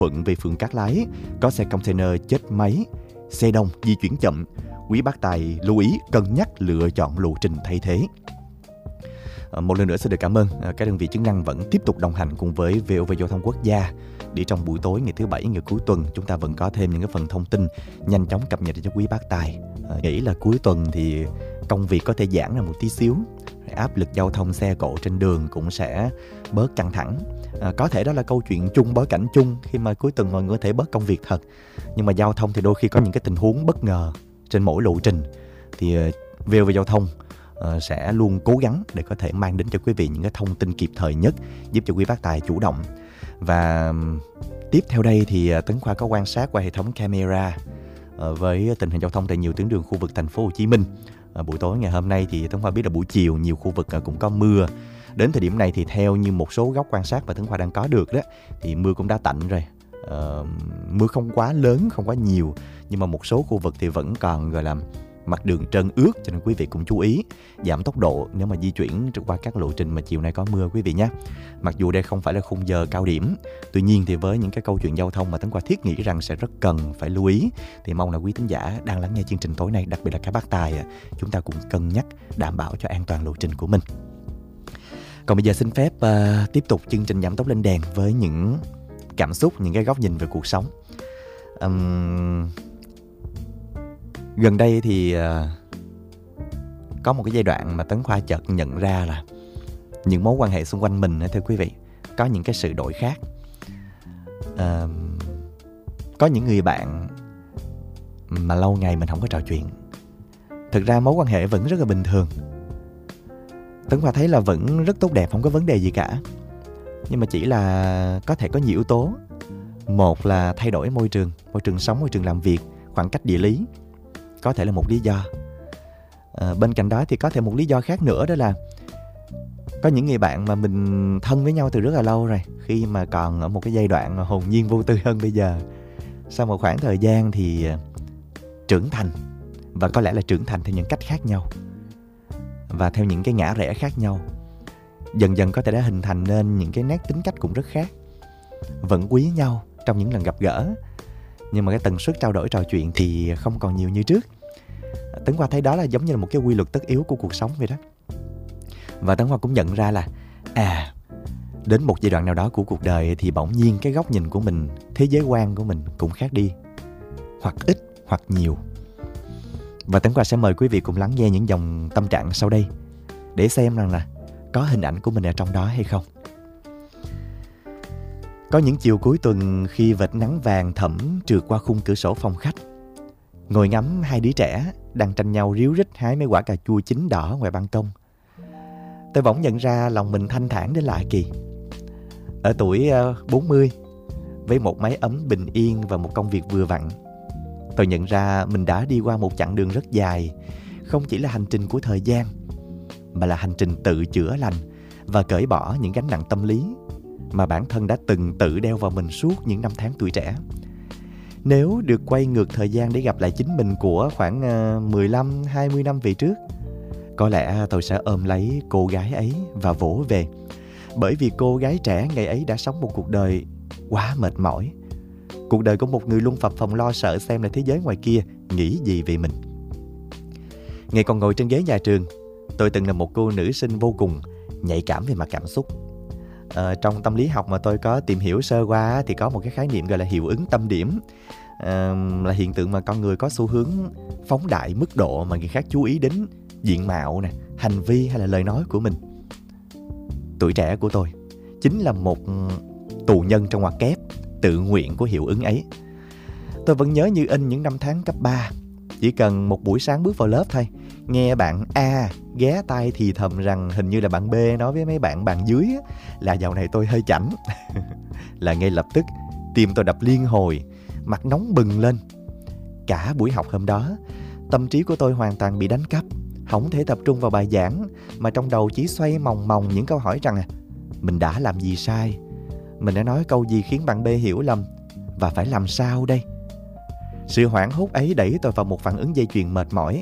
thuận về phường Cát Lái, có xe container chết máy, xe đông di chuyển chậm. Quý bác tài lưu ý cân nhắc lựa chọn lộ trình thay thế. Một lần nữa xin được cảm ơn các đơn vị chức năng vẫn tiếp tục đồng hành cùng với VOV Giao thông Quốc gia để trong buổi tối ngày thứ Bảy, ngày cuối tuần chúng ta vẫn có thêm những cái phần thông tin nhanh chóng cập nhật cho quý bác tài. Nghĩ là cuối tuần thì công việc có thể giãn ra một tí xíu, áp lực giao thông xe cộ trên đường cũng sẽ bớt căng thẳng. Có thể đó là câu chuyện chung, bối cảnh chung khi mà cuối tuần mọi người có thể bớt công việc thật. Nhưng mà giao thông thì đôi khi có những cái tình huống bất ngờ trên mỗi lộ trình, thì VOV Giao thông sẽ luôn cố gắng để có thể mang đến cho quý vị những cái thông tin kịp thời nhất, giúp cho quý bác tài chủ động. Và tiếp theo đây thì Tấn Khoa có quan sát qua hệ thống camera với tình hình giao thông tại nhiều tuyến đường khu vực thành phố Hồ Chí Minh. Buổi tối ngày hôm nay thì Tấn Khoa biết là buổi chiều nhiều khu vực cũng có mưa. Đến thời điểm này thì theo như một số góc quan sát mà Tấn Khoa đang có được đó, thì mưa cũng đã tạnh rồi. Mưa không quá lớn, không quá nhiều, nhưng mà một số khu vực thì vẫn còn gọi là mặt đường trơn ướt, cho nên quý vị cũng chú ý giảm tốc độ nếu mà di chuyển qua các lộ trình mà chiều nay có mưa quý vị nhé. Mặc dù đây không phải là khung giờ cao điểm, tuy nhiên thì với những cái câu chuyện giao thông mà Tấn Khoa thiết nghĩ rằng sẽ rất cần phải lưu ý, thì mong là quý thính giả đang lắng nghe chương trình tối nay, đặc biệt là các bác tài, chúng ta cũng cân nhắc đảm bảo cho an toàn lộ trình của mình. Còn bây giờ xin phép tiếp tục chương trình Giảm Tốc Lên Đèn với những cảm xúc, những cái góc nhìn về cuộc sống. Gần đây thì có một cái giai đoạn mà Tấn Khoa chợt nhận ra là những mối quan hệ xung quanh mình, thưa quý vị, có những cái sự đổi khác. Có những người bạn mà lâu ngày mình không có trò chuyện. Thực ra mối quan hệ vẫn rất là bình thường. Tấn Khoa thấy là vẫn rất tốt đẹp, không có vấn đề gì cả. Nhưng mà chỉ là có thể có nhiều yếu tố. Một là thay đổi môi trường sống, môi trường làm việc, khoảng cách địa lý, có thể là một lý do. Bên cạnh đó thì có thể một lý do khác nữa, đó là có những người bạn mà mình thân với nhau từ rất là lâu rồi, khi mà còn ở một cái giai đoạn hồn nhiên vô tư hơn bây giờ. Sau một khoảng thời gian thì trưởng thành, và có lẽ là trưởng thành theo những cách khác nhau và theo những cái ngã rẽ khác nhau. Dần dần có thể đã hình thành nên những cái nét tính cách cũng rất khác. Vẫn quý nhau trong những lần gặp gỡ, nhưng mà cái tần suất trao đổi trò chuyện thì không còn nhiều như trước. Tấn Khoa thấy đó là giống như là một cái quy luật tất yếu của cuộc sống vậy đó. Và Tấn Khoa cũng nhận ra là đến một giai đoạn nào đó của cuộc đời thì bỗng nhiên cái góc nhìn của mình, thế giới quan của mình cũng khác đi, hoặc ít hoặc nhiều. Và Tấn Khoa sẽ mời quý vị cùng lắng nghe những dòng tâm trạng sau đây để xem rằng là có hình ảnh của mình ở trong đó hay không. Có những chiều cuối tuần khi vệt nắng vàng thẫm trượt qua khung cửa sổ phòng khách, ngồi ngắm hai đứa trẻ đang tranh nhau ríu rít hái mấy quả cà chua chín đỏ ngoài ban công, tôi bỗng nhận ra lòng mình thanh thản đến lạ kỳ. Ở tuổi 40, với một mái ấm bình yên và một công việc vừa vặn, tôi nhận ra mình đã đi qua một chặng đường rất dài. Không chỉ là hành trình của thời gian, mà là hành trình tự chữa lành và cởi bỏ những gánh nặng tâm lý mà bản thân đã từng tự đeo vào mình suốt những năm tháng tuổi trẻ. Nếu được quay ngược thời gian để gặp lại chính mình của khoảng 15-20 năm về trước, có lẽ tôi sẽ ôm lấy cô gái ấy và vỗ về. Bởi vì cô gái trẻ ngày ấy đã sống một cuộc đời quá mệt mỏi. Cuộc đời của một người luôn phập phồng lo sợ xem là thế giới ngoài kia nghĩ gì về mình. Ngày còn ngồi trên ghế nhà trường, tôi từng là một cô nữ sinh vô cùng nhạy cảm về mặt cảm xúc. Trong tâm lý học mà tôi có tìm hiểu sơ qua thì có một cái khái niệm gọi là hiệu ứng tâm điểm, là hiện tượng mà con người có xu hướng phóng đại mức độ mà người khác chú ý đến diện mạo, hành vi hay là lời nói của mình. Tuổi trẻ của tôi chính là một tù nhân trong ngoặc kép tự nguyện của hiệu ứng ấy. Tôi vẫn nhớ như in những năm tháng cấp 3. Chỉ cần một buổi sáng bước vào lớp thôi, nghe bạn A ghé tai thì thầm rằng hình như là bạn B nói với mấy bạn bàn dưới là dạo này tôi hơi chảnh. Là ngay lập tức tim tôi đập liên hồi, mặt nóng bừng lên. Cả buổi học hôm đó, tâm trí của tôi hoàn toàn bị đánh cắp, không thể tập trung vào bài giảng, mà trong đầu chỉ xoay mòng mòng những câu hỏi rằng mình đã làm gì sai, mình đã nói câu gì khiến bạn B hiểu lầm, và phải làm sao đây. Sự hoảng hốt ấy đẩy tôi vào một phản ứng dây chuyền mệt mỏi.